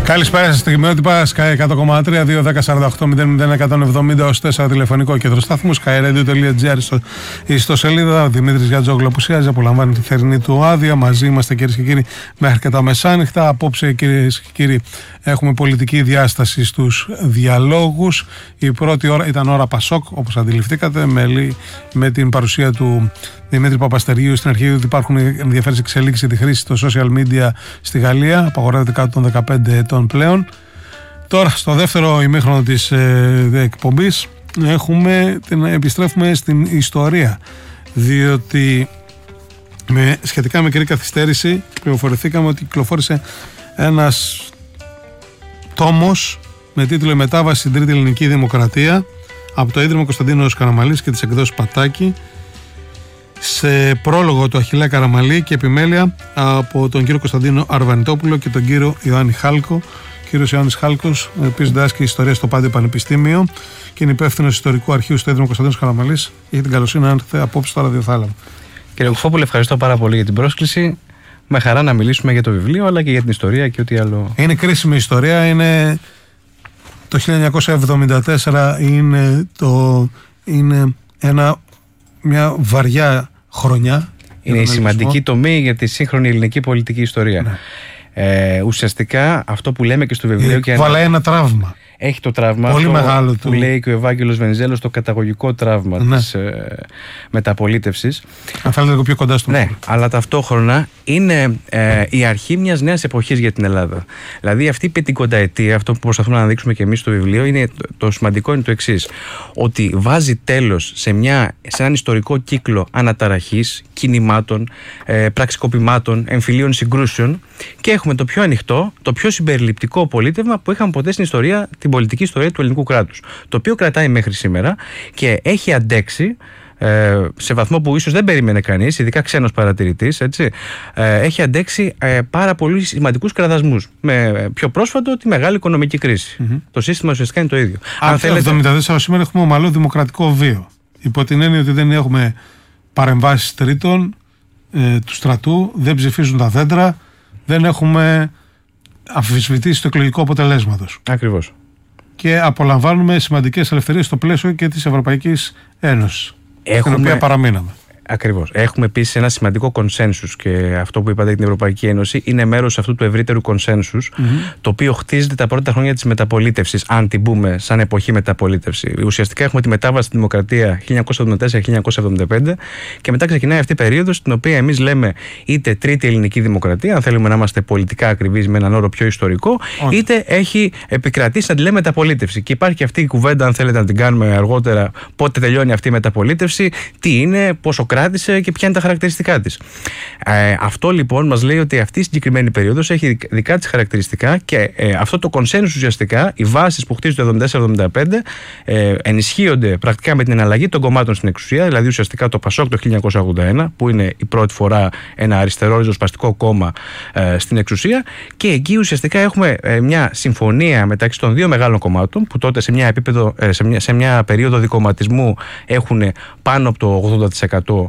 Καλησπέρα σας, στιγμιότυπα Sky 100,3, 2-10-48-00-170 ως 4 τηλεφωνικό κέντρο σταθμού, skyradio.gr στο ιστοσελίδα. Δημήτρης Γιατζόγλου απουσιάζει, απολαμβάνει τη θερινή του άδεια. Μαζί είμαστε, κυρίες και κύριοι, μέχρι και τα μεσάνυχτα. Απόψε, κυρίες και κύριοι, έχουμε πολιτική διάσταση στους διαλόγους. Η πρώτη ώρα ήταν ώρα Πασόκ, όπως αντιληφθήκατε, με την παρουσία του Δημήτρη Παπαστερίου στην αρχή, ότι υπάρχουν ενδιαφέρουσες εξελίξεις για τη χρήση των social media στη Γαλλία. Απαγορεύεται κάτω των 15 ετών πλέον. Τώρα, στο δεύτερο ημίχρονο της εκπομπής, επιστρέφουμε στην ιστορία. Διότι σχετικά με μικρή καθυστέρηση, πληροφορηθήκαμε ότι κυκλοφόρησε ένας τόμος με τίτλο «Η μετάβαση στην Τρίτη Ελληνική Δημοκρατία» από το Ίδρυμα Κωνσταντίνος Καραμαλής και τις εκδόσεις Πατάκη, σε πρόλογο του Αχιλλέα Καραμαλή και επιμέλεια από τον κύριο Κωνσταντίνο Αρβανιτόπουλο και τον κύριο Ιωάννη Χάλκο. Ο κύριος Ιωάννης Χάλκος, επίσης διδάσκει ιστορία στο Πάντιο Πανεπιστήμιο και είναι υπεύθυνος ιστορικού αρχείου στο Ίδρυμα Κωνσταντίνος Καραμαλής. Είχε την καλοσύνη να έρθει απόψε στο ραδιοθάλαμο. Κύριε Κουφόπουλε, ευχαριστώ πάρα πολύ για την πρόσκληση. Με χαρά να μιλήσουμε για το βιβλίο, αλλά και για την ιστορία και ό,τι άλλο. Είναι κρίσιμη ιστορία. Είναι το 1974, είναι μια βαριά χρονιά. Είναι η σημαντική τομή για τη σύγχρονη ελληνική πολιτική ιστορία. Ναι. Ουσιαστικά αυτό που λέμε και στο βιβλίο. Βάλε ένα τραύμα. Έχει το τραύμα πολύ μεγάλο που λέει και ο Ευάγγελος Βενιζέλος, το καταγωγικό τραύμα, ναι, της μεταπολίτευσης. Αν θέλετε λίγο πιο κοντά στο ναι, αλλά ταυτόχρονα είναι η αρχή μιας νέας εποχής για την Ελλάδα. Δηλαδή αυτή η 50ετία, αυτό που προσπαθούμε να δείξουμε και εμείς στο βιβλίο, είναι το σημαντικό είναι το εξής: ότι βάζει τέλος σε έναν ιστορικό κύκλο αναταραχής, κινημάτων, πραξικοπημάτων, εμφυλίων συγκρούσεων, και έχουμε το πιο ανοιχτό, το πιο συμπεριληπτικό πολίτευμα που είχαμε ποτέ στην ιστορία, την πολιτική ιστορία του ελληνικού κράτους. Το οποίο κρατάει μέχρι σήμερα και έχει αντέξει σε βαθμό που ίσως δεν περίμενε κανείς, ειδικά ξένος παρατηρητής, έτσι, έχει αντέξει πάρα πολύ σημαντικούς κραδασμούς. Με πιο πρόσφατο τη μεγάλη οικονομική κρίση. Το σύστημα ουσιαστικά είναι το ίδιο. Αν θέλετε, 74 σήμερα έχουμε ομαλό δημοκρατικό βίο. Υπό την έννοια ότι δεν έχουμε παρεμβάσεις τρίτων του στρατού, δεν ψηφίζουν τα δέντρα, δεν έχουμε αμφισβητήσει το εκλογικό αποτελέσματος. Ακριβώς. Και απολαμβάνουμε σημαντικές ελευθερίες στο πλαίσιο και της Ευρωπαϊκής Ένωσης, στην οποία παραμείναμε. Ακριβώς. Έχουμε επίσης ένα σημαντικό κονσένσους, και αυτό που είπατε για την Ευρωπαϊκή Ένωση είναι μέρος αυτού του ευρύτερου κονσένσους, το οποίο χτίζεται τα πρώτα χρόνια της μεταπολίτευσης, αν την πούμε σαν εποχή μεταπολίτευση. Ουσιαστικά έχουμε τη μετάβαση στη δημοκρατία 1974-1975 και μετά ξεκινάει αυτή η περίοδος, στην οποία εμείς λέμε είτε Τρίτη Ελληνική Δημοκρατία, αν θέλουμε να είμαστε πολιτικά ακριβείς με έναν όρο πιο ιστορικό, είτε έχει επικρατήσει να τη λέμε μεταπολίτευση. Και υπάρχει αυτή η κουβέντα, αν θέλετε να την κάνουμε αργότερα, πότε τελειώνει αυτή η μεταπολίτευση, τι είναι, πόσο κράτησε και ποια είναι τα χαρακτηριστικά της. Αυτό λοιπόν μας λέει ότι αυτή η συγκεκριμένη περίοδος έχει δικά της χαρακτηριστικά, και αυτό το κονσένσους ουσιαστικά, οι βάσεις που χτίζουν το 1974-1975 ενισχύονται πρακτικά με την εναλλαγή των κομμάτων στην εξουσία, δηλαδή ουσιαστικά το Πασόκ το 1981, που είναι η πρώτη φορά ένα αριστερό ριζοσπαστικό κόμμα στην εξουσία, και εκεί ουσιαστικά έχουμε μια συμφωνία μεταξύ των δύο μεγάλων κομμάτων, που τότε σε μια περίοδο δικομματισμού έχουν πάνω από το 80%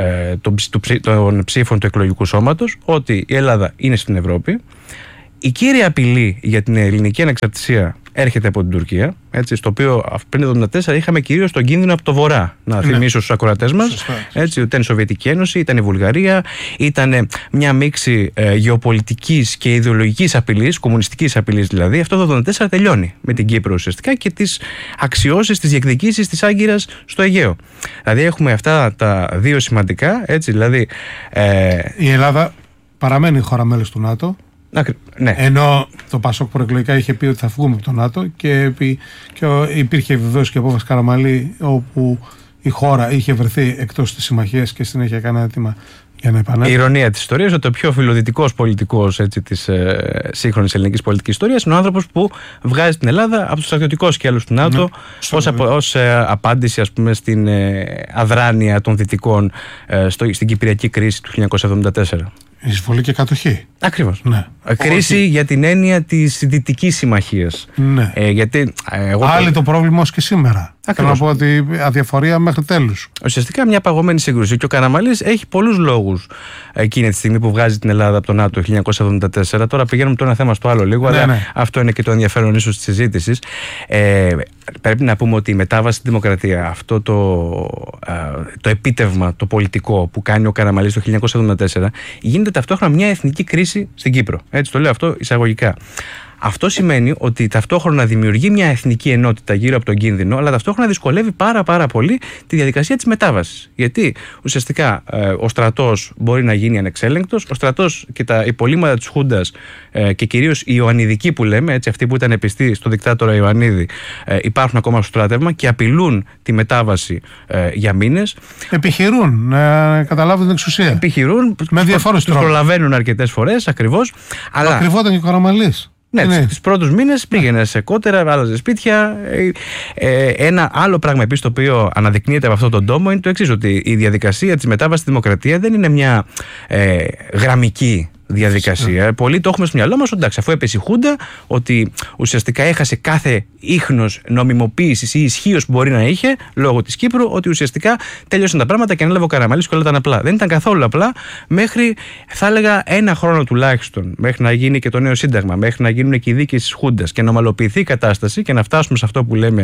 των ψήφων του εκλογικού σώματος, ότι η Ελλάδα είναι στην Ευρώπη. Η κύρια απειλή για την ελληνική ανεξαρτησία έρχεται από την Τουρκία, έτσι, στο οποίο πριν το 1974 είχαμε κυρίως τον κίνδυνο από το βορρά. Να θυμίσω στους ακροατές μας, έτσι, ήταν η Σοβιετική Ένωση, ήταν η Βουλγαρία, ήταν μια μίξη γεωπολιτικής και ιδεολογικής απειλής, κομμουνιστικής απειλής δηλαδή. Αυτό το 1974 τελειώνει με την Κύπρο ουσιαστικά και τις αξιώσεις, τις διεκδικήσεις της Άγκυρας στο Αιγαίο. Δηλαδή έχουμε αυτά τα δύο σημαντικά, έτσι, δηλαδή. Η Ελλάδα παραμένει χώρα μέλος του ΝΑΤΟ. Ναι. Ενώ το Πασόκ προεκλογικά είχε πει ότι θα βγούμε από το ΝΑΤΟ, και υπήρχε βεβαίως και απόφαση Καραμαλή, όπου η χώρα είχε βρεθεί εκτός της συμμαχίας και συνέχεια έκανε έτοιμα για να επανέλθει. Η ηρωνία της ιστορίας, ότι ο πιο φιλοδυτικός πολιτικός της σύγχρονης ελληνικής πολιτικής ιστορίας είναι ο άνθρωπος που βγάζει την Ελλάδα από το στρατιωτικό σκέλος του ΝΑΤΟ, ως απάντηση, ας πούμε, στην αδράνεια των Δυτικών στην Κυπριακή κρίση του 1974. Εισβολή και κατοχή. Ακριβώς. Ναι. Κρίση για την έννοια της Δυτικής Συμμαχίας. Ναι. Γιατί Άλλη το πρόβλημα ως και σήμερα. Θέλω να πω ότι αδιαφορία μέχρι τέλους. Ουσιαστικά μια παγωμένη σύγκρουση. Και ο Καραμανλής έχει πολλούς λόγους εκείνη τη στιγμή που βγάζει την Ελλάδα από το ΝΑΤΟ το 1974. Τώρα πηγαίνουμε το ένα θέμα στο άλλο λίγο, αλλά αυτό είναι και το ενδιαφέρον ίσως της συζήτησης. Πρέπει να πούμε ότι η μετάβαση στη δημοκρατία, αυτό το επίτευγμα, το πολιτικό που κάνει ο Καραμανλής το 1974, γίνεται ταυτόχρονα μια εθνική κρίση στην Κύπρο. Έτσι το λέω αυτό εισαγωγικά. Αυτό σημαίνει ότι ταυτόχρονα δημιουργεί μια εθνική ενότητα γύρω από τον κίνδυνο, αλλά ταυτόχρονα δυσκολεύει πάρα πολύ τη διαδικασία της μετάβασης. Γιατί ουσιαστικά ο στρατός μπορεί να γίνει ανεξέλεγκτος, ο στρατός και τα υπολείμματα της Χούντας και κυρίως οι Ιωαννιδικοί που λέμε, έτσι, αυτοί που ήταν πιστοί στο δικτάτορα Ιωαννίδη, υπάρχουν ακόμα στο στράτευμα και απειλούν τη μετάβαση για μήνες. Επιχειρούν να καταλάβουν την εξουσία. Επιχειρούν, τους προλαβαίνουν αρκετές φορές ακριβώς. Αλλά κρυβόταν και ο Καραμανλής. Ναι, τους πρώτους μήνες πήγαινε σε κότερα, άλλαζε σπίτια. Ένα άλλο πράγμα επίσης το οποίο αναδεικνύεται από αυτόν τον τόμο είναι το εξής, ότι η διαδικασία της μετάβασης στη δημοκρατία δεν είναι μια γραμμική διαδικασία. Πολλοί το έχουμε στο μυαλό μας, εντάξει, αφού έπεσε η Χούντα, ότι ουσιαστικά έχασε κάθε ίχνος νομιμοποίησης ή ισχύος που μπορεί να είχε λόγω της Κύπρου, ότι ουσιαστικά τέλειωσαν τα πράγματα και ανέλαβε ο Καραμανλής και όλα ήταν απλά. Δεν ήταν καθόλου απλά μέχρι, θα έλεγα, ένα χρόνο τουλάχιστον, μέχρι να γίνει και το νέο σύνταγμα, μέχρι να γίνουν και οι δίκες της Χούντας και να ομαλοποιηθεί η κατάσταση και να φτάσουμε σε αυτό που λέμε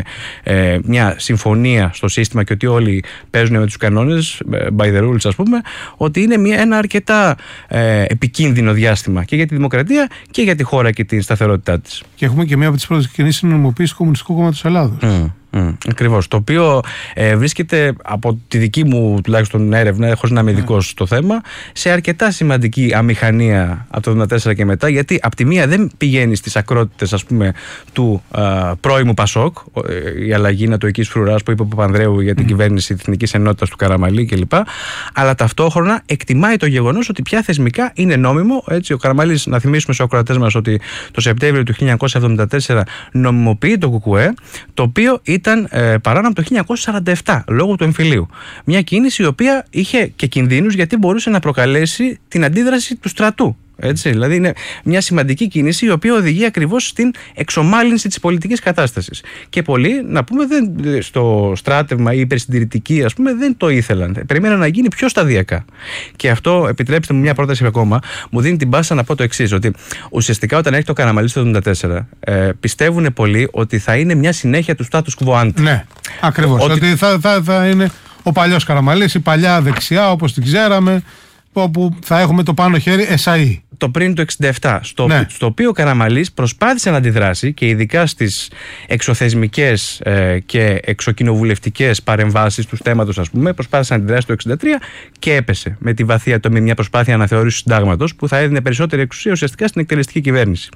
μια συμφωνία στο σύστημα και ότι όλοι παίζουν με τους κανόνες, by the rules, ας πούμε, ότι είναι ένα αρκετά επικίνδυνο διάστημα και για τη δημοκρατία και για τη χώρα και την σταθερότητά της. Και έχουμε και μία από τις πρώτες κινήσεις νομιμοποίησης του Κομμουνιστικού Κόμματος Ελλάδος. Ακριβώς. Το οποίο βρίσκεται από τη δική μου τουλάχιστον έρευνα, χωρίς να είμαι ειδικός στο θέμα, σε αρκετά σημαντική αμηχανία από το 1974 και μετά, γιατί από τη μία δεν πηγαίνει στις ακρότητες, ας πούμε, του πρώιμου Πασόκ, η αλλαγή νατοικής φρουράς που είπε ο Παπανδρέου για την κυβέρνηση της Εθνικής Ενότητας του Καραμανλή κλπ. Αλλά ταυτόχρονα εκτιμάει το γεγονός ότι πια θεσμικά είναι νόμιμο. Έτσι, ο Καραμανλής, να θυμίσουμε στους ακροατές μας ότι το Σεπτέμβριο του 1974 νομιμοποιεί το ΚΚΕ, το οποίο ήταν παράνομο το 1947 λόγω του εμφυλίου. Μια κίνηση η οποία είχε και κινδύνους γιατί μπορούσε να προκαλέσει την αντίδραση του στρατού. Έτσι, δηλαδή είναι μια σημαντική κίνηση η οποία οδηγεί ακριβώς στην εξομάλυνση της πολιτικής κατάστασης. Και πολλοί, να πούμε, στο στράτευμα ή υπερσυντηρητικοί, ας πούμε, δεν το ήθελαν. Περιμέναν να γίνει πιο σταδιακά. Και αυτό, επιτρέψτε μου μια πρόταση ακόμα, μου δίνει την πάσα να πω το εξής, ότι ουσιαστικά όταν έχει το Καραμανλή το 1974, πιστεύουν πολλοί ότι θα είναι μια συνέχεια του status quo ante. Ναι, ακριβώς. Ότι θα είναι ο παλιός Καραμανλής, η παλιά δεξιά όπως την ξέραμε, όπου θα έχουμε το πάνω χέρι εσαΐ. Το πριν το 1967, στο οποίο ο Καραμανλής προσπάθησε να αντιδράσει και ειδικά στις εξωθεσμικές και εξοκοινοβουλευτικές παρεμβάσεις του θέματος, ας πούμε, προσπάθησε να αντιδράσει το 1963 και έπεσε με τη βαθία ατομή μια προσπάθεια αναθεώρησης του συντάγματος που θα έδινε περισσότερη εξουσία ουσιαστικά στην εκτελεστική κυβέρνηση.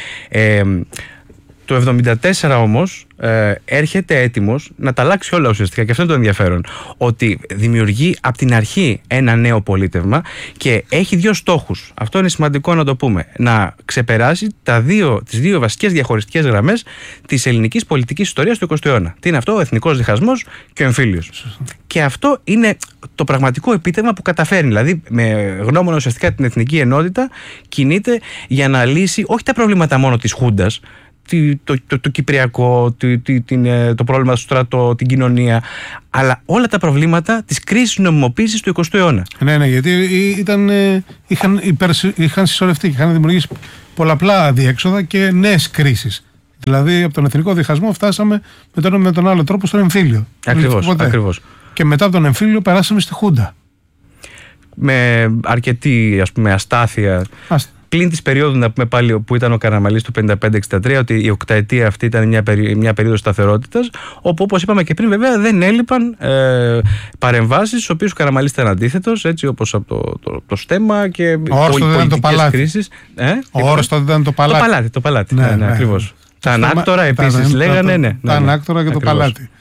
Το 1974 όμως έρχεται έτοιμος να τα αλλάξει όλα ουσιαστικά, και αυτό είναι το ενδιαφέρον, ότι δημιουργεί από την αρχή ένα νέο πολίτευμα και έχει δύο στόχους. Αυτό είναι σημαντικό να το πούμε. Να ξεπεράσει τις δύο βασικές διαχωριστικές γραμμές της ελληνικής πολιτικής ιστορίας του 20ου αιώνα. Τι είναι αυτό? Ο εθνικός διχασμός και ο εμφύλιος. Και αυτό είναι το πραγματικό επίτευγμα που καταφέρνει. Δηλαδή, με γνώμονα ουσιαστικά την εθνική ενότητα, κινείται για να λύσει όχι τα προβλήματα μόνο της Χούντας, το κυπριακό, το πρόβλημα στο στρατό, την κοινωνία, αλλά όλα τα προβλήματα της κρίσης νομιμοποίησης του 20ου αιώνα. Ναι, γιατί είχαν συσσωρευτεί και είχαν δημιουργήσει πολλαπλά διέξοδα και νέες κρίσεις. Δηλαδή, από τον εθνικό διχασμό φτάσαμε με τον άλλο τρόπο στον εμφύλιο. Ακριβώς. Και μετά από τον εμφύλιο περάσαμε στη Χούντα. Με αρκετή, ας πούμε, αστάθεια. Πλην της περίοδου, να πούμε πάλι, που ήταν ο Καραμανλής του 1955-1963, ότι η οκταετία αυτή ήταν μια περίοδος σταθερότητας, όπου, όπως είπαμε και πριν, βέβαια δεν έλειπαν παρεμβάσεις, στις οποίες ο Καραμανλής ήταν αντίθετος, έτσι, όπως από το στέμα και πολιτικές κρίσεις. Ο όρος τότε ήταν το παλάτι. Το παλάτι, ναι, ακριβώς. Τα ανάκτορα επίσης λέγανε, ναι. Τα ανάκτορα και το παλάτι.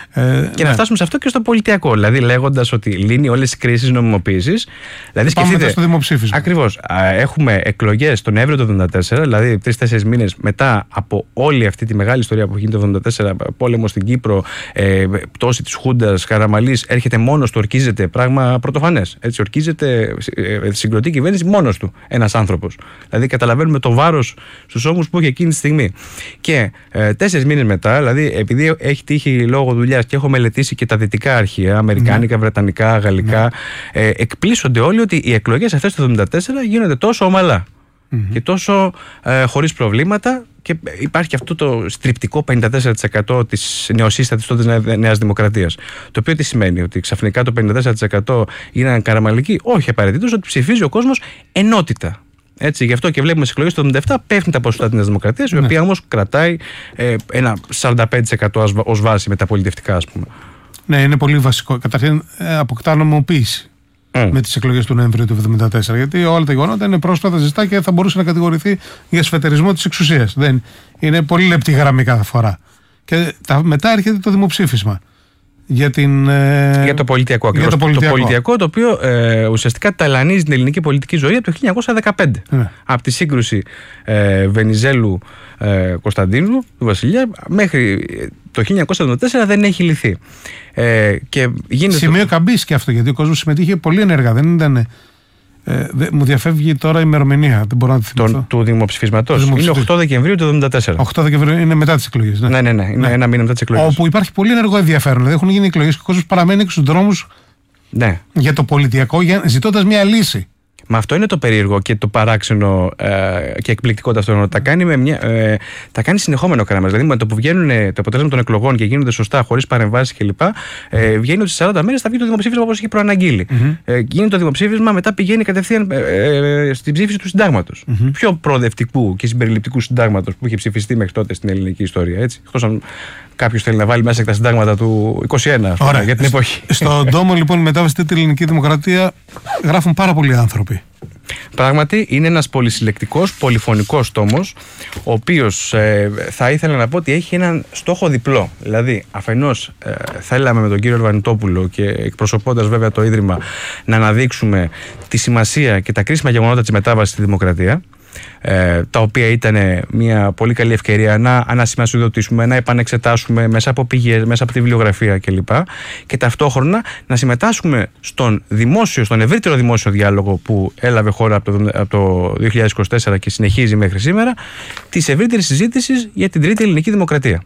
Και να φτάσουμε σε αυτό και στο πολιτιακό. Δηλαδή, λέγοντας ότι λύνει όλες τις κρίσεις νομιμοποίησης. Δηλαδή, σκεφτείτε. Στο δημοψήφισμα. Ακριβώς. Έχουμε εκλογές τον Νοέμβριο του 1974, δηλαδή 3-4 μήνες μετά από όλη αυτή τη μεγάλη ιστορία που γίνεται το 1974, πόλεμο στην Κύπρο, πτώση της Χούντας, Καραμανλής, έρχεται μόνος του, ορκίζεται. Πράγμα πρωτοφανές. Έτσι, ορκίζεται, συγκροτεί κυβέρνηση μόνος του ένας άνθρωπος. Δηλαδή, καταλαβαίνουμε το βάρος στους ώμους που έχει εκείνη τη στιγμή. Και 4 μήνες μετά, δηλαδή, επειδή έχει τύχει λόγω δουλειάς και έχω μελετήσει και τα δυτικά αρχεία, αμερικάνικα, βρετανικά, γαλλικά, εκπλήσονται όλοι ότι οι εκλογές αυτές το 1974 γίνονται τόσο ομαλά και τόσο χωρίς προβλήματα. Και υπάρχει και αυτό το στριπτικό 54% της νεοσύστατης τότε Νέας Δημοκρατίας. Το οποίο τι σημαίνει, ότι ξαφνικά το 54% γίνανε καραμανλικοί? Όχι απαραίτητος, ότι ψηφίζει ο κόσμος ενότητα. Έτσι, γι' αυτό και βλέπουμε στις εκλογές του 1977 πέφτουν τα ποσοστά της Νέας Δημοκρατίας, η οποία όμως κρατάει ένα 45% ως βάση μεταπολιτευτικά, ας πούμε. Ναι, είναι πολύ βασικό. Καταρχήν, αποκτά νομιμοποίηση με τις εκλογές του Νοεμβρίου του 1974. Γιατί όλα τα γεγονότα είναι πρόσφατα, ζεστά και θα μπορούσε να κατηγορηθεί για σφετερισμό της εξουσίας. Είναι πολύ λεπτή γραμμή κάθε φορά. Και μετά έρχεται το δημοψήφισμα. Για το πολιτιακό ακριβώς. Το πολιτιακό, το οποίο ουσιαστικά ταλανίζει την ελληνική πολιτική ζωή από το 1915. Από τη σύγκρουση Βενιζέλου Κωνσταντίνου, του βασιλιά, μέχρι το 1974 δεν έχει λυθεί. Σημείο καμπής και αυτό, γιατί ο κόσμος συμμετείχε πολύ ενεργά. Δεν ήταν. Μου διαφεύγει τώρα η ημερομηνία. Δεν μπορώ να τη θυμηθώ. Του δημοψηφίσματος. Είναι 8 Δεκεμβρίου του 1974. 8 Δεκεμβρίου είναι μετά τις εκλογές. Ναι. Είναι ένα μήνα μετά τις εκλογές. Όπου υπάρχει πολύ ενεργό ενδιαφέρον. Δηλαδή έχουν γίνει εκλογές και ο κόσμος παραμένει στους δρόμους για το πολιτιακό, ζητώντας μια λύση. Μα αυτό είναι το περίεργο και το παράξενο και εκπληκτικό ταυτόχρονα. Τα κάνει συνεχόμενο Καραμανλής. Δηλαδή, με το που βγαίνουν το αποτέλεσμα των εκλογών και γίνονται σωστά, χωρίς παρεμβάσεις κλπ., βγαίνει ότι στις 40 μέρες θα βγει το δημοψήφισμα όπως είχε προαναγγείλει. Γίνεται το δημοψήφισμα, μετά πηγαίνει κατευθείαν στην ψήφιση του συντάγματος. Πιο προοδευτικού και συμπεριληπτικού συντάγματος που είχε ψηφιστεί μέχρι τότε στην ελληνική ιστορία. Εκτός αν κάποιος θέλει να βάλει μέσα και τα συντάγματα του 21 για την εποχή. Στον τόμο, λοιπόν, μετάβαση στην ελληνική δημοκρατία γράφουν πάρα πολλοί άνθρωποι. Πράγματι είναι ένας πολυσυλλεκτικός, πολυφωνικός τόμος, ο οποίος θα ήθελα να πω ότι έχει έναν στόχο διπλό. Δηλαδή, αφενός θέλαμε με τον κύριο Ελβανιτόπουλο και εκπροσωπώντας βέβαια το Ίδρυμα να αναδείξουμε τη σημασία και τα κρίσιμα γεγονότα της μετάβασης στη δημοκρατία, τα οποία ήταν μια πολύ καλή ευκαιρία να ανασημασιοδοτήσουμε, να επανεξετάσουμε μέσα από πηγές, μέσα από τη βιβλιογραφία κλπ. Και ταυτόχρονα να συμμετάσχουμε στον ευρύτερο δημόσιο διάλογο που έλαβε χώρα από το 2024 και συνεχίζει μέχρι σήμερα, της ευρύτερης συζήτησης για την τρίτη ελληνική δημοκρατία.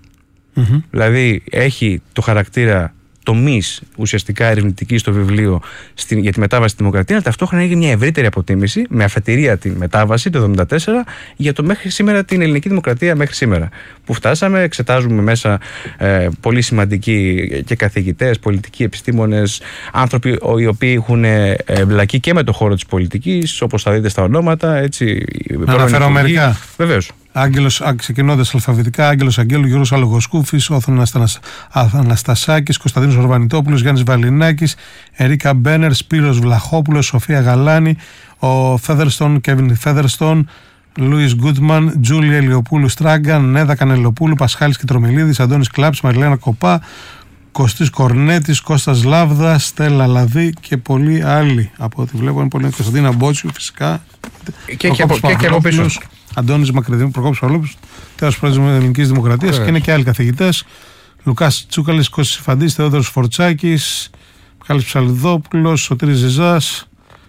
Δηλαδή έχει το χαρακτήρα τομείς ουσιαστικά ερευνητική στο βιβλίο για τη μετάβαση στη δημοκρατία, αλλά ταυτόχρονα έγινε μια ευρύτερη αποτίμηση με αφετηρία τη μετάβαση το 1974 για το μέχρι σήμερα την ελληνική δημοκρατία μέχρι σήμερα. Που φτάσαμε, εξετάζουμε μέσα πολύ σημαντικοί και καθηγητές, πολιτικοί επιστήμονες, άνθρωποι οι οποίοι έχουν εμπλακεί και με το χώρο της πολιτικής, όπως θα δείτε στα ονόματα. Έτσι, να αναφέρω μερικά. Βεβαίως. Ξεκινώντας αλφαβητικά, Άγγελος Αγγέλου, Γιώργος Αλογοσκούφης, Όθων Αναστασάκης, Κωνσταντίνος Ορβανιτόπουλος, Γιάννης Βαλινάκης, Ερίκα Μπένερ, Σπύρος Βλαχόπουλος, Σοφία Γαλάνη, ο Φέδερστον, Κέβιν Φέδερστον, Λούις Γκούτμαν, Τζούλια Ελιοπούλου Στράγκαν, Νέδα Κανελοπούλου, Πασχάλης Κιτρομιλίδης, Αντώνης Κλάψ, Μαριλένα Κοπά, Κωστής Κορνέτης, Κώστας Λάβδα, Στέλλα Λαδί και πολλοί άλλοι. Από ό,τι βλέπω είναι πολύ. Κωνσταντίνα Μπότσιου φυσικά. Και από πίσω. Αντώνης Μακρυδίνου, Προκόπης Παυλόπουλος, τέλος πρόεδρος της Ελληνικής Δημοκρατίας, και είναι και άλλοι καθηγητές. Λουκάς Τσούκαλης, Κώστας Ιφαντής, Θεόδωρος Φορτσάκης, Μιχάλης Ψαλιδόπουλος, Σωτήρης Ζεζάς.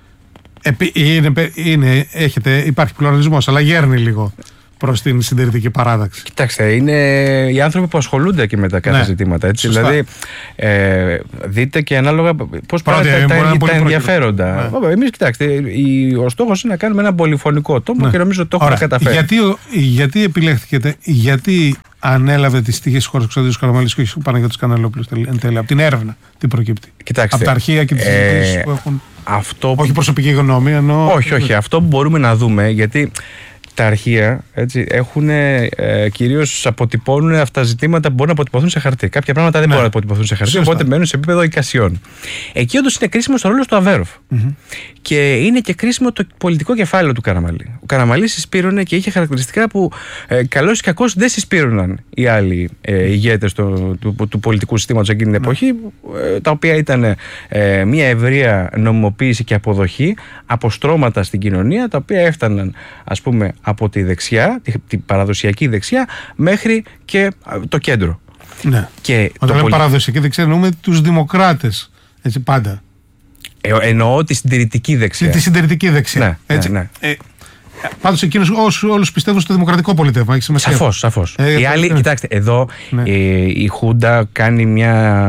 Υπάρχει πλουραλισμός, αλλά γέρνει λίγο προς την συντηρητική παράταξη. Κοιτάξτε, είναι οι άνθρωποι που ασχολούνται και με τα κάθε ζητήματα. Έτσι. Δηλαδή, δείτε και ανάλογα πώς πάνε τα ενδιαφέροντα. Εμείς, κοιτάξτε, ο στόχος είναι να κάνουμε ένα πολυφωνικό τόμο και νομίζω ότι το έχουμε καταφέρει. Γιατί επιλέχθηκε, γιατί ανέλαβε τις τύχες της χώρας Κωνσταντίνος Καραμανλής και όχι ο Παναγιώτης Κανελόπουλος εν τέλει, από την έρευνα τι προκύπτει? Κοιτάξτε, από τα αρχεία και τις συζητήσεις που έχουν. Όχι προσωπική γνώμη, εννοώ. Όχι. Αυτό που μπορούμε να δούμε, γιατί τα αρχεία κυρίως αποτυπώνουν αυτά τα ζητήματα που μπορούν να αποτυπωθούν σε χαρτί. Κάποια πράγματα δεν μπορούν να αποτυπωθούν σε χαρτί, οπότε μένουν σε επίπεδο εικασιών. Εκεί όντως είναι κρίσιμο ο ρόλος του Αβέροφ. Και είναι και κρίσιμο το πολιτικό κεφάλαιο του Καραμανλή. ο Καραμανλής συσπήρωνε και είχε χαρακτηριστικά που καλώς ή κακώς δεν συσπήρωναν οι άλλοι ηγέτες του πολιτικού συστήματος εκείνη την εποχή, τα οποία ήταν μια ευρεία νομιμοποίηση και αποδοχή από στρώματα στην κοινωνία, τα οποία έφταναν, ας πούμε, από τη δεξιά, την παραδοσιακή δεξιά, μέχρι και το κέντρο. Ναι. Όταν λέμε παραδοσιακή δεξιά, εννοούμε τους δημοκράτες. Έτσι πάντα. Εννοώ τη συντηρητική δεξιά. Τη συντηρητική δεξιά. Ναι, έτσι. Ναι. Πάντως εκείνους όλους πιστεύουν στο δημοκρατικό πολίτευμα. Σαφώς. Οι άλλοι, κοιτάξτε, εδώ η Χούντα κάνει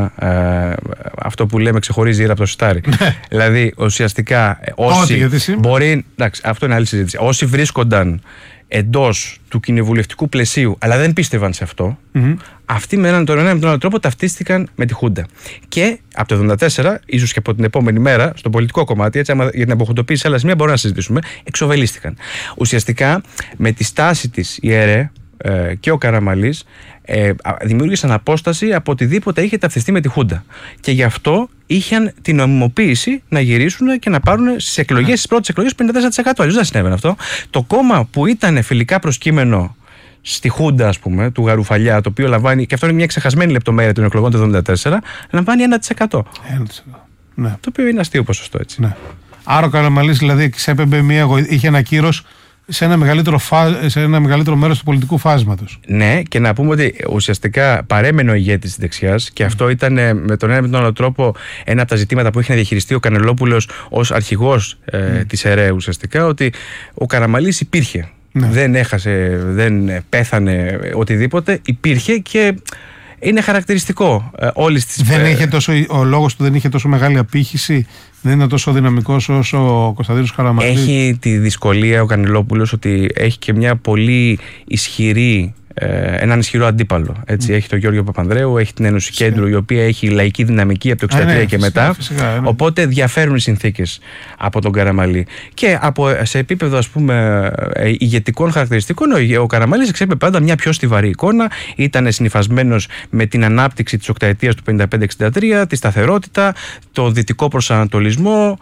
αυτό που λέμε ξεχωρίζει ήρα από το σιτάρι. Δηλαδή ουσιαστικά όσοι μπορεί. Εντάξει, αυτό είναι άλλη συζήτηση. Όσοι βρίσκονταν εντός του κοινοβουλευτικού πλαισίου, αλλά δεν πίστευαν σε αυτό, αυτοί με τον ένα με τον άλλο τρόπο ταυτίστηκαν με τη Χούντα. Και από το 1974, ίσως και από την επόμενη μέρα, στο πολιτικό κομμάτι, έτσι, για την αποχοντοποίηση σε άλλα σημεία μπορούμε να συζητήσουμε, εξοβελίστηκαν. Ουσιαστικά με τη στάση της η ΕΡΕ και ο Καραμανλής δημιούργησαν απόσταση από οτιδήποτε είχε ταυτιστεί με τη Χούντα. Και γι' αυτό είχαν την νομιμοποίηση να γυρίσουν και να πάρουν στις εκλογές, στις πρώτες εκλογές 54%. Αλλιώς δεν συνέβαινε αυτό. Το κόμμα που ήταν φιλικά προσκύμενο στη Χούντα, ας πούμε, του Γαρουφαλιά, το οποίο λαμβάνει, και αυτό είναι μια ξεχασμένη λεπτομέρεια των εκλογών του 1974, λαμβάνει 1%. Ναι. Το οποίο είναι αστείο ποσοστό, έτσι. Ναι. Άρα ο Καραμανλής δηλαδή ξέπεμπε είχε ένα κύρος σε ένα μεγαλύτερο μέρος του πολιτικού φάσματος. Ναι, και να πούμε ότι ουσιαστικά παρέμενε ο ηγέτης της δεξιάς, και αυτό ήταν με τον ένα με τον άλλο τρόπο ένα από τα ζητήματα που είχε να διαχειριστεί ο Κανελόπουλος ως αρχηγός της ΕΡΕ, ουσιαστικά, ότι ο Καραμανλής υπήρχε. Ναι. Δεν έχασε, δεν πέθανε οτιδήποτε, υπήρχε και είναι χαρακτηριστικό όλης της. Ο λόγος του δεν είχε τόσο μεγάλη απήχηση, δεν είναι τόσο δυναμικός όσο ο Κωνσταντίνος Καραμανλής. Έχει τη δυσκολία ο Κανελόπουλος ότι έχει και μια πολύ ισχυρή, έναν ισχυρό αντίπαλο. Έτσι. Έχει τον Γιώργο Παπανδρέου, έχει την Ένωση Κέντρου, η οποία έχει λαϊκή δυναμική από το 1963 και μετά. Φυσικά. Οπότε διαφέρουν οι συνθήκες από τον Καραμανλή. Και σε επίπεδο, ας πούμε, ηγετικών χαρακτηριστικών, ο Καραμανλής εξέπαιμπε πάντα μια πιο στιβαρή εικόνα. Ήταν συνυφασμένος με την ανάπτυξη της οκταετίας του 55-63, τη σταθερότητα, το δυτικό προσανατολισμό.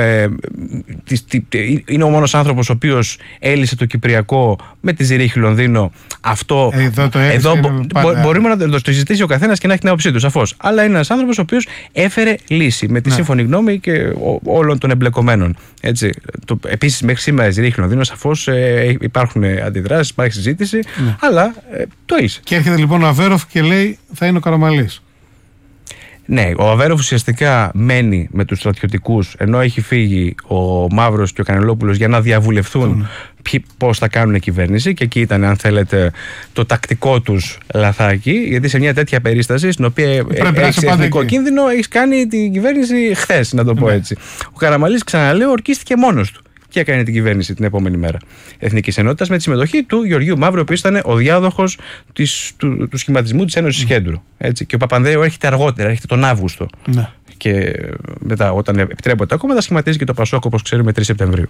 Είναι ο μόνος άνθρωπος ο οποίος έλυσε το Κυπριακό με τη Ζηρίχη Λονδίνο. Αυτό εδώ μπορούμε να το συζητήσει ο καθένας και να έχει την άποψή του, σαφώς. Αλλά είναι ένας άνθρωπος ο οποίος έφερε λύση με τη σύμφωνη γνώμη και όλων των εμπλεκομένων. Επίσης, μέχρι σήμερα η Ζηρίχη Λονδίνο, σαφώς υπάρχουν αντιδράσεις, υπάρχει συζήτηση, αλλά το έλυσε. Και έρχεται λοιπόν ο Αβέροφ και λέει θα είναι ο Καραμανλής. Ναι, ο Αβέροφ ουσιαστικά μένει με τους στρατιωτικούς, ενώ έχει φύγει ο Μαύρος και ο Κανελόπουλος για να διαβουλευθούν πώς θα κάνουν κυβέρνηση, και εκεί ήταν, αν θέλετε, το τακτικό τους λαθάκι, γιατί σε μια τέτοια περίσταση, στην οποία έχει εθνικό κίνδυνο, έχει κάνει την κυβέρνηση χθες, να το πω έτσι. Ο Καραμανλής, ξαναλέω, ορκίστηκε μόνος του και έκανε την κυβέρνηση την επόμενη μέρα Εθνικής Ενότητας, με τη συμμετοχή του Γεωργίου Μαύρου, ο οποίος ήταν ο διάδοχος του σχηματισμού της Ένωσης Κέντρου. Έτσι. Και ο Παπανδρέου έρχεται αργότερα, έρχεται τον Αύγουστο. Ναι. Και μετά, όταν επιτρέπονται ακόμα, θα σχηματίζει και το Πασόκ, όπως ξέρουμε, 3 Σεπτεμβρίου.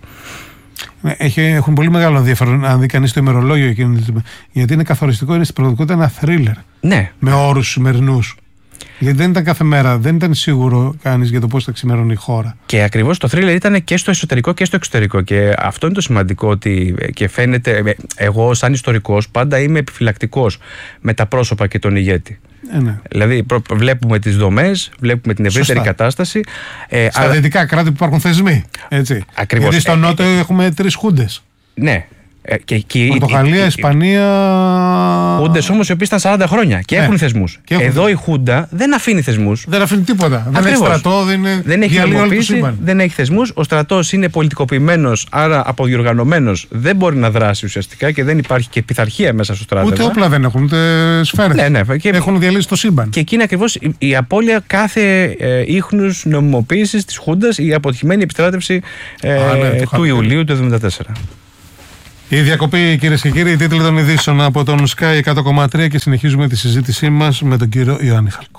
Έχουν πολύ μεγάλο ενδιαφέρον, αν δει κανείς το ημερολόγιο, γιατί είναι καθοριστικό, είναι στην πραγματικότητα ένα θρίλερ. Ναι. Με όρους σημερινούς. Γιατί δεν ήταν κάθε μέρα, δεν ήταν σίγουρο κανείς για το πώς θα ξημερώνει η χώρα. Και ακριβώς το θρίλερ ήταν και στο εσωτερικό και στο εξωτερικό. Και αυτό είναι το σημαντικό, ότι και φαίνεται, εγώ σαν ιστορικός πάντα είμαι επιφυλακτικός με τα πρόσωπα και τον ηγέτη. Ναι. Δηλαδή βλέπουμε τις δομές, βλέπουμε την ευρύτερη κατάσταση. Στα δυτικά κράτη που υπάρχουν θεσμοί. Έτσι. Ακριβώς. Γιατί στο Νότο έχουμε 3 χούντες. Ναι. Πορτογαλία, Ισπανία. Χούντες όμως οι οποίες ήταν 40 χρόνια και έχουν θεσμούς. Εδώ η Χούντα δεν αφήνει θεσμούς. Δεν αφήνει τίποτα. Δεν έχει στρατό, δεν έχει νομιμοποίηση, δεν έχει θεσμούς. Ο στρατός είναι πολιτικοποιημένος, άρα αποδιοργανωμένος. Δεν μπορεί να δράσει ουσιαστικά και δεν υπάρχει και πειθαρχία μέσα στο στρατό. Ούτε όπλα δεν έχουν, ούτε σφαίρες. Ναι. Έχουν διαλύσει το σύμπαν. Και εκεί είναι ακριβώς η απώλεια κάθε ίχνους νομιμοποίησης της Χούντας, η αποτυχημένη επιστράτευση του Ιουλίου του 1974. Η διακοπή, κυρίες και κύριοι, τίτλοι των ειδήσεων από τον Sky 100,3 και συνεχίζουμε τη συζήτησή μας με τον κύριο Ιωάννη Χάλκο.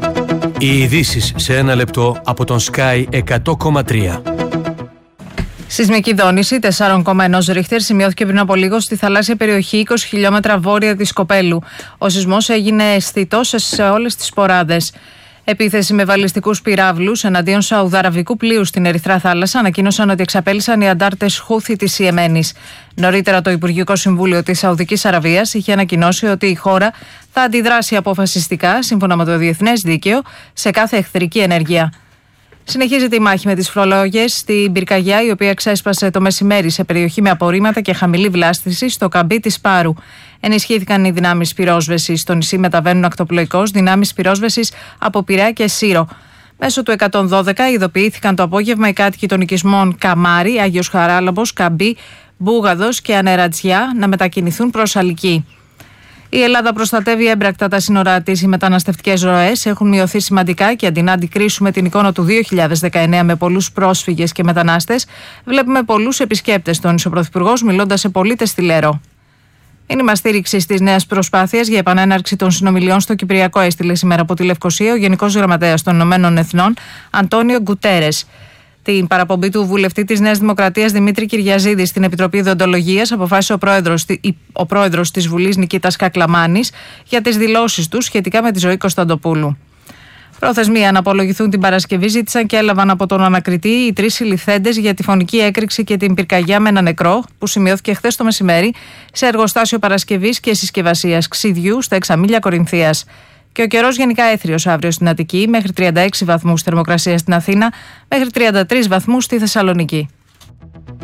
Οι ειδήσεις σε 1 λεπτό από τον Sky 100,3. Σεισμική δόνηση 4,1 ρίχτερ σημειώθηκε πριν από λίγο στη θαλάσσια περιοχή 20 χιλιόμετρα βόρεια της Κοπέλου. Ο σεισμός έγινε αισθητός σε όλες τις σποράδες. Επίθεση με βαλιστικούς πυράβλους εναντίον σαουδαραβικού πλοίου στην Ερυθρά Θάλασσα ανακοίνωσαν ότι εξαπέλυσαν οι αντάρτες Χούθη της Ιεμένης. Νωρίτερα, το Υπουργικό Συμβούλιο της Σαουδικής Αραβίας είχε ανακοινώσει ότι η χώρα θα αντιδράσει αποφασιστικά, σύμφωνα με το διεθνές δίκαιο, σε κάθε εχθρική ενέργεια. Συνεχίζεται η μάχη με τις φλόγες στην πυρκαγιά, η οποία ξέσπασε το μεσημέρι σε περιοχή με απορρίμματα και χαμηλή βλάστηση στο καμπί της Πάρου. Ενισχύθηκαν οι δυνάμεις πυρόσβεσης. Στο νησί μεταβαίνουν ακτοπλοϊκώς δυνάμεις πυρόσβεσης από Πειραιά και Σύρο. Μέσω του 112 ειδοποιήθηκαν το απόγευμα οι κάτοικοι των οικισμών Καμάρι, Άγιος Χαράλαμπος, Καμπί, Μπούγαδος και Ανερατζιά να μετακινηθούν προς Αλική. Η Ελλάδα προστατεύει έμπρακτα τα σύνορά της. Οι μεταναστευτικές ροές έχουν μειωθεί σημαντικά και αντί να αντικρίσουμε την εικόνα του 2019 με πολλούς πρόσφυγες και μετανάστες, βλέπουμε πολλούς επισκέπτες, τόνισε ο Πρωθυπουργός μιλώντας σε πολίτες στη Λέρο. Μήνυμα στήριξη τη νέα προσπάθεια για επανέναρξη των συνομιλιών στο Κυπριακό έστειλε σήμερα από τη Λευκοσία ο Γενικός Γραμματέας των Ηνωμένων Εθνών, Αντώνιο Γκουτέρες. Την παραπομπή του βουλευτή της Νέας Δημοκρατίας Δημήτρη Κυριαζίδη στην Επιτροπή Δεοντολογίας αποφάσισε ο πρόεδρος της Βουλής Νικήτας Κακλαμάνης για τις δηλώσεις του σχετικά με τη ζωή Κωνσταντοπούλου. Προθεσμία να απολογηθούν την Παρασκευή ζήτησαν και έλαβαν από τον ανακριτή οι 3 συλληφθέντες για τη φωνική έκρηξη και την πυρκαγιά με ένα νεκρό που σημειώθηκε χθες το μεσημέρι σε εργοστάσιο παρασκευής και συσκευασίας ξυδιού στα Εξαμήλια Κορινθίας. Και ο καιρός γενικά έθριος αύριο στην Αττική, μέχρι 36 βαθμούς θερμοκρασία στην Αθήνα, μέχρι 33 βαθμούς στη Θεσσαλονίκη.